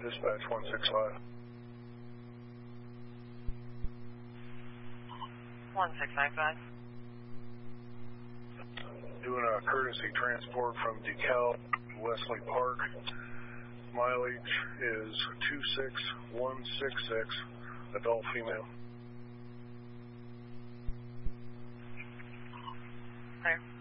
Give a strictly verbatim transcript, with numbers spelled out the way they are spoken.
dispatch one six five. one six nine five. Doing a courtesy transport from DeKalb to Wesley Park. Mileage is two six one six six, adult female. Okay.